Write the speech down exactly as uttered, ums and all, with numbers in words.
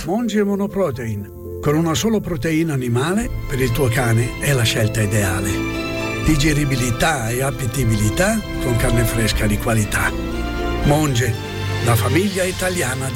Monge Monoprotein. Con una sola proteina animale, per il tuo cane è la scelta ideale. Digeribilità e appetibilità con carne fresca di qualità. Monge, la famiglia italiana